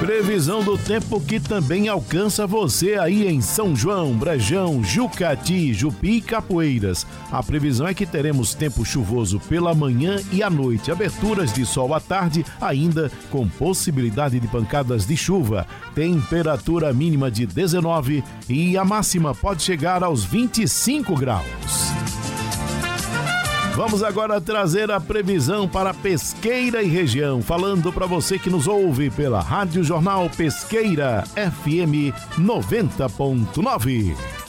Previsão do tempo que também alcança você aí em São João, Brejão, Jucati, Jupi e Capoeiras. A previsão é que teremos tempo chuvoso pela manhã e à noite, aberturas de sol à tarde, ainda com possibilidade de pancadas de chuva. Temperatura mínima de 19 e a máxima pode chegar aos 25 graus. Vamos agora trazer a previsão para Pesqueira e região, falando para você que nos ouve pela Rádio Jornal Pesqueira FM 90.9.